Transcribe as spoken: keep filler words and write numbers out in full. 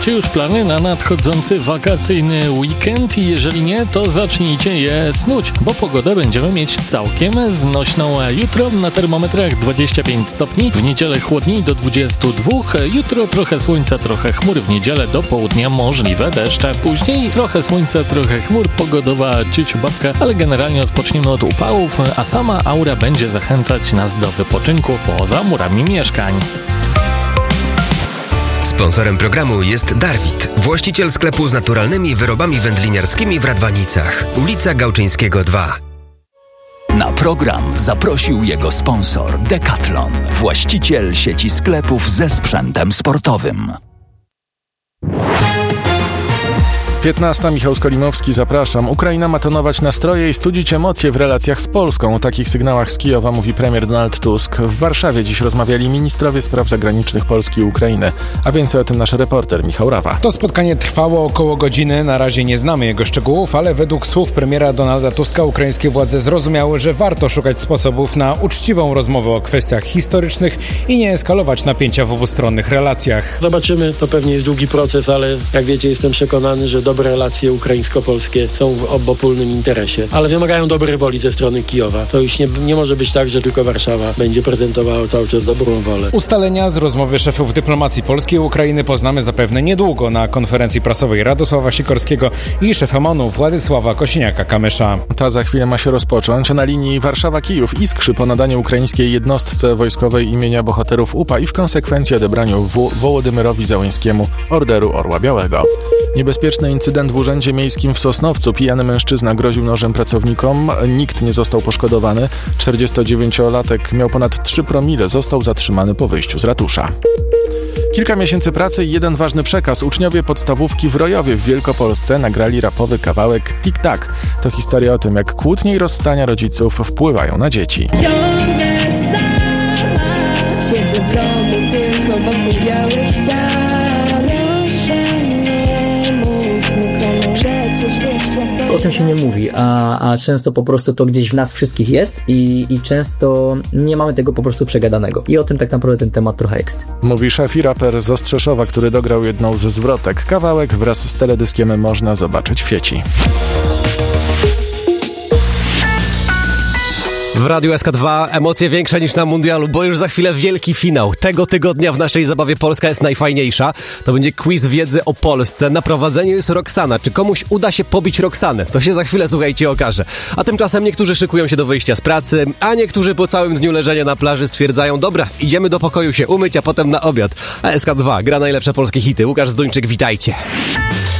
Macie już plany na nadchodzący wakacyjny weekend? I jeżeli nie, to zacznijcie je snuć, bo pogodę będziemy mieć całkiem znośną. Jutro na termometrach dwadzieścia pięć stopni, w niedzielę chłodniej do dwudziestu dwóch, jutro trochę słońca, trochę chmur, w niedzielę do południa możliwe deszcze. Później trochę słońca, trochę chmur, pogodowa ciuciubabka, ale generalnie odpoczniemy od upałów, a sama aura będzie zachęcać nas do wypoczynku poza murami mieszkań. Sponsorem programu jest Darwit, właściciel sklepu z naturalnymi wyrobami wędliniarskimi w Radwanicach, ulica Gałczyńskiego dwa. Na program zaprosił jego sponsor Decathlon, właściciel sieci sklepów ze sprzętem sportowym. piętnasta. Michał Skolimowski, zapraszam. Ukraina ma tonować nastroje i studzić emocje w relacjach z Polską. O takich sygnałach z Kijowa mówi premier Donald Tusk. W Warszawie dziś rozmawiali ministrowie spraw zagranicznych Polski i Ukrainy. A więcej o tym nasz reporter Michał Rawa. To spotkanie trwało około godziny. Na razie nie znamy jego szczegółów, ale według słów premiera Donalda Tuska ukraińskie władze zrozumiały, że warto szukać sposobów na uczciwą rozmowę o kwestiach historycznych i nie eskalować napięcia w obustronnych relacjach. Zobaczymy, to pewnie jest długi proces, ale jak wiecie, jestem przekonany, że dobre relacje ukraińsko-polskie są w obopólnym interesie, ale wymagają dobrej woli ze strony Kijowa. To już nie, nie może być tak, że tylko Warszawa będzie prezentowała cały czas dobrą wolę. Ustalenia z rozmowy szefów dyplomacji Polski i Ukrainy poznamy zapewne niedługo na konferencji prasowej Radosława Sikorskiego i szefa M O N-u Władysława Kosiniaka-Kamysza. Ta za chwilę ma się rozpocząć. Na linii Warszawa-Kijów iskrzy po nadaniu ukraińskiej jednostce wojskowej imienia bohaterów U P A i w konsekwencji odebraniu w- Wołodymyrowi Załańskiemu Orderu Orła Białego. Niebezpieczny incydent w Urzędzie Miejskim w Sosnowcu. Pijany mężczyzna groził nożem pracownikom. Nikt nie został poszkodowany. czterdziestodziewięciolatek miał ponad trzy promile. Został zatrzymany po wyjściu z ratusza. Kilka miesięcy pracy i jeden ważny przekaz. Uczniowie podstawówki w Rojowie w Wielkopolsce nagrali rapowy kawałek Tik-Tak. To historia o tym, jak kłótnie i rozstania rodziców wpływają na dzieci. Ciągle sama siedzę w domu, tylko wokół białych ścian. O tym się nie mówi, a, a często po prostu to gdzieś w nas wszystkich jest i, i często nie mamy tego po prostu przegadanego. I o tym tak naprawdę ten temat trochę jest. Mówi szef i raper z Ostrzeszowa, który dograł jedną ze zwrotek. Kawałek wraz z teledyskiem można zobaczyć w sieci. W Radiu S K dwa emocje większe niż na mundialu, bo już za chwilę wielki finał. Tego tygodnia w naszej zabawie Polska jest najfajniejsza. To będzie quiz wiedzy o Polsce. Na prowadzeniu jest Roxana. Czy komuś uda się pobić Roxanę? To się za chwilę, słuchajcie, okaże. A tymczasem niektórzy szykują się do wyjścia z pracy, a niektórzy po całym dniu leżenia na plaży stwierdzają: dobra, idziemy do pokoju się umyć, a potem na obiad. A S K dwa gra najlepsze polskie hity. Łukasz Zduńczyk, witajcie.